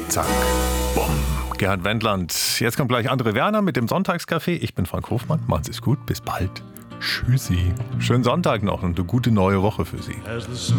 Zack. Bumm. Gerhard Wendland. Jetzt kommt gleich André Werner mit dem Sonntagscafé. Ich bin Frank Hofmann. Machen Sie es gut. Bis bald. Tschüssi. Schönen Sonntag noch und eine gute neue Woche für Sie.